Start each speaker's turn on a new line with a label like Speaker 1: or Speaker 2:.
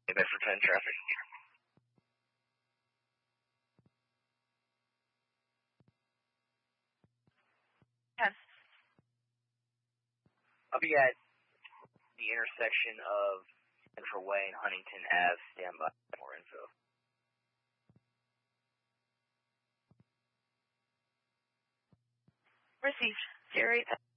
Speaker 1: Bedford 10 traffic. I'll be at the intersection of Central Way and Huntington Ave. Stand by for more info.
Speaker 2: Received. 08.